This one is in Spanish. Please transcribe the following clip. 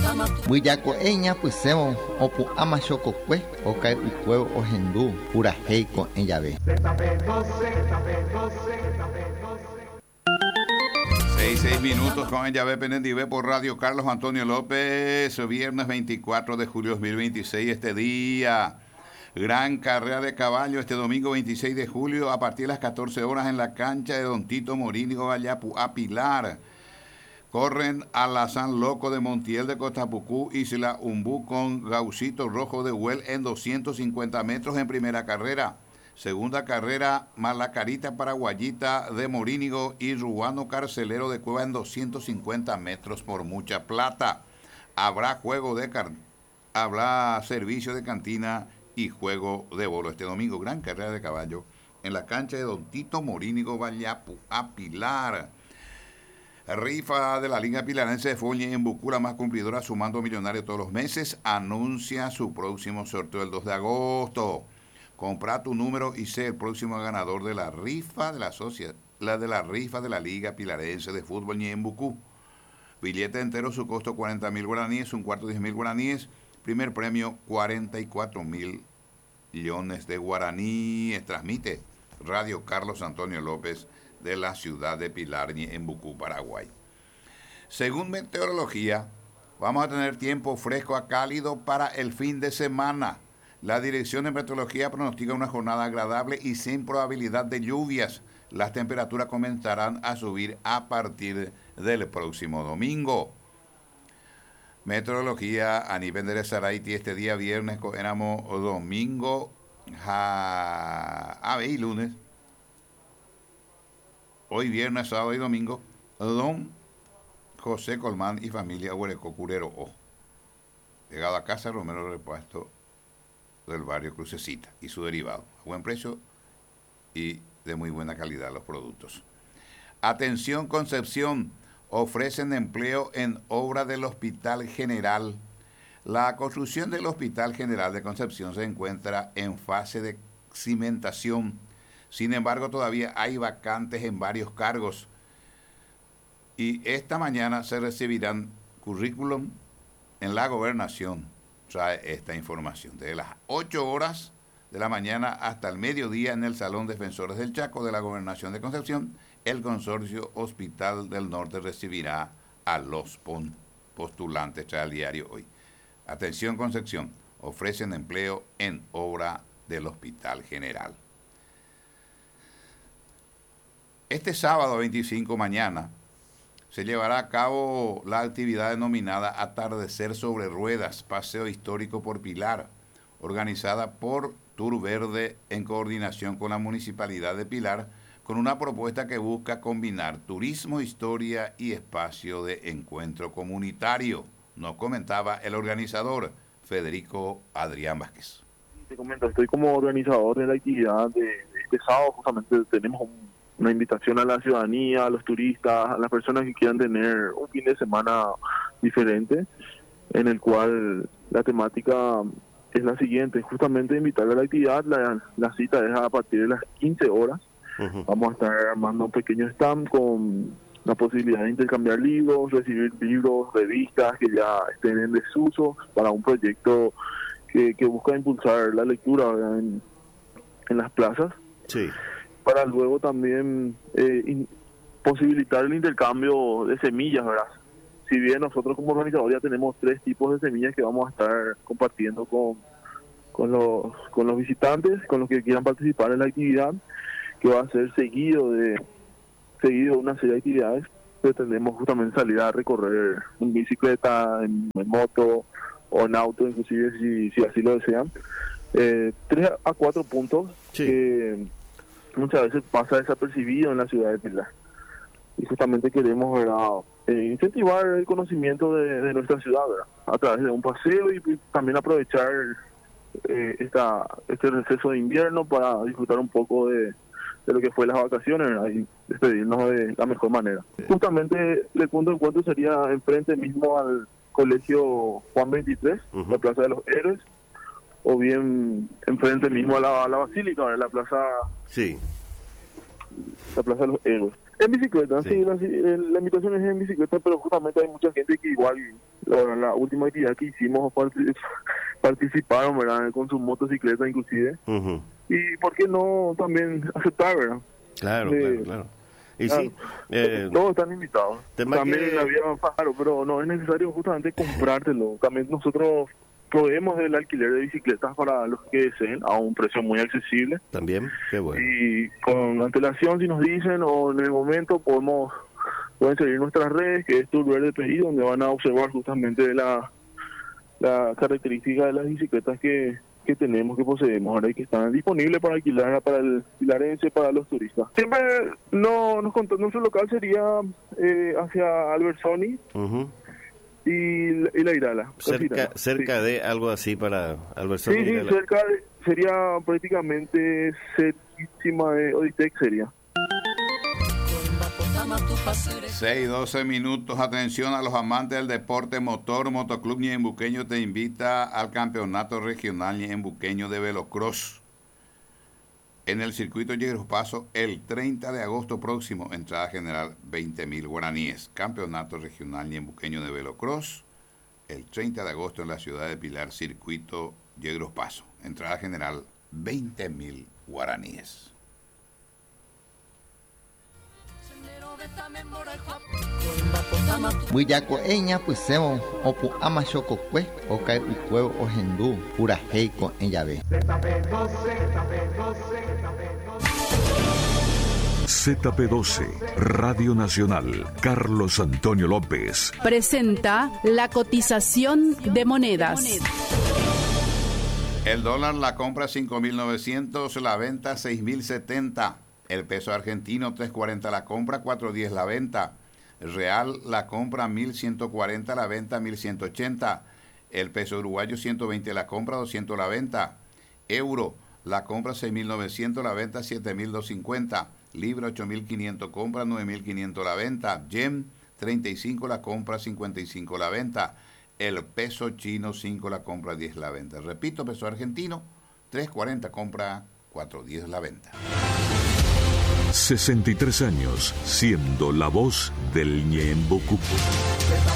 Buillaco eña pusemos opu amachococue okai ucuevo ojendu pura heico en llave. 6 minutos con el llave pendiente por Radio Carlos Antonio López, viernes 24 de julio 2026, este día. Gran carrera de caballo este domingo 26 de julio a partir de las 14 horas en la cancha de Don Tito Morínigo Vallapu a Pilar. Corren Alazán Loco de Montiel de Cotapucú, Isla Umbú con Gaucito Rojo de Huel en 250 metros en primera carrera. Segunda carrera, Malacarita Paraguayita de Morínigo y Ruano Carcelero de Cueva en 250 metros por mucha plata. Habrá habrá servicio de cantina y juego de bolo este domingo. Gran carrera de caballo en la cancha de Don Tito Morínigo Vallapu a Pilar. Rifa de la Liga Pilarense de Fútbol en Bucú, la más cumplidora, sumando millonarios todos los meses, anuncia su próximo sorteo el 2 de agosto. Compra tu número y sé el próximo ganador de la rifa de la rifa de la Liga Pilarense de Fútbol en Bucú. Billete entero, su costo 40.000 guaraníes, un cuarto 10.000 guaraníes. Primer premio 44.000 millones de guaraníes. Transmite Radio Carlos Antonio López de la ciudad de Pilar en Bucú, Paraguay. Según meteorología, vamos a tener tiempo fresco a cálido para el fin de semana. La Dirección de Meteorología pronostica una jornada agradable y sin probabilidad de lluvias. Las temperaturas comenzarán a subir a partir del próximo domingo. Meteorología a nivel de Saraiti este día viernes éramos domingo y lunes. Hoy viernes, sábado y domingo, don José Colmán y familia Huereco Curero O. Llegado a casa, Romero Repuesto del barrio Crucecita y su derivado. A buen precio y de muy buena calidad los productos. Atención Concepción, ofrecen empleo en obra del Hospital General. La construcción del Hospital General de Concepción se encuentra en fase de cimentación. Sin embargo, todavía hay vacantes en varios cargos. Y esta mañana se recibirán currículum en la gobernación. Trae esta información. Desde las 8 horas de la mañana hasta el mediodía en el Salón Defensores del Chaco de la Gobernación de Concepción, el Consorcio Hospital del Norte recibirá a los postulantes. Trae al diario hoy. Atención Concepción, ofrecen empleo en obra del Hospital General. Este sábado 25 mañana se llevará a cabo la actividad denominada Atardecer sobre Ruedas, paseo histórico por Pilar, organizada por Tour Verde en coordinación con la Municipalidad de Pilar, con una propuesta que busca combinar turismo, historia y espacio de encuentro comunitario. Nos comentaba el organizador, Federico Adrián Vázquez. Te comento, estoy como organizador de la actividad de este sábado. Justamente tenemos una invitación a la ciudadanía, a los turistas, a las personas que quieran tener un fin de semana diferente, en el cual la temática es la siguiente: justamente invitar a la actividad. La cita es a partir de las 15 horas. Uh-huh. Vamos a estar armando un pequeño stand con la posibilidad de intercambiar libros, recibir libros, revistas que ya estén en desuso para un proyecto que busca impulsar la lectura en las plazas. Sí. Para luego también posibilitar el intercambio de semillas, ¿verdad? Si bien nosotros como organizador ya tenemos 3 tipos de semillas que vamos a estar compartiendo con los visitantes, con los que quieran participar en la actividad, que va a ser seguido una serie de actividades. Pretendemos justamente salir a recorrer en bicicleta, en moto o en auto, inclusive si así lo desean. 3 a 4 puntos, sí, que muchas veces pasa desapercibido en la ciudad de Pilar. Y justamente queremos, ¿verdad?, incentivar el conocimiento de nuestra ciudad, ¿verdad?, a través de un paseo y también aprovechar este receso de invierno para disfrutar un poco de lo que fue las vacaciones, ¿verdad?, y despedirnos de la mejor manera. Justamente el punto de encuentro sería enfrente mismo al Colegio Juan 23, uh-huh, la Plaza de los Héroes, o bien enfrente mismo a la Basílica, ¿verdad?, la plaza, sí, la Plaza de los Héroes. En bicicleta, sí, la invitación es en bicicleta, pero justamente hay mucha gente que igual la última actividad que hicimos participaron, ¿verdad? Con su motocicleta inclusive. Ujú. Y por qué no también aceptar, ¿verdad? Claro. Y Claro, sí, todos están invitados. tema También que- había pájaro, pero no es necesario justamente comprártelo. También nosotros proveemos del alquiler de bicicletas para los que deseen a un precio muy accesible. también, qué bueno. Y con antelación, si nos dicen o en el momento, pueden seguir nuestras redes, que es Tour Verde PI, donde van a observar justamente la característica de las bicicletas que tenemos, que poseemos ahora y que están disponibles para alquilar para el pilarense, para los turistas. Siempre nos contó, nuestro local sería hacia Albertsoni Ujú. y la Irala. Cerca Sí. de algo así para Albertsoni. Sí, sería prácticamente cerquísima de Oditec sería. 6:12 minutos. Atención a los amantes del deporte motor. Motoclub Ñeembuqueño te invita al campeonato regional Ñeembuqueño de velocross en el circuito Yegros Paso el 30 de agosto próximo. Entrada general 20.000 guaraníes. Campeonato regional Ñeembuqueño de velocross el 30 de agosto en la ciudad de Pilar, circuito Yegros Paso. Entrada general 20.000 guaraníes. Buillaco eña pusemos opu ama chococue o cae huevo o hendú pura heico en llave. ZP12, Radio Nacional, Carlos Antonio López. Presenta la cotización de monedas. El dólar la compra 5.900, la venta 6.070. El peso argentino 3.40 la compra, 4.10 la venta. El real la compra 1.140, la venta 1.180. El peso uruguayo 120 la compra, 200 la venta. Euro la compra 6.900, la venta 7.250. Libra 8.500 compra, 9.500 la venta. Yen 35 la compra, 55 la venta. El peso chino 5 la compra, 10 la venta. Repito, peso argentino 3.40 compra, 4.10 la venta. 63 años siendo la voz del Ñeembucú.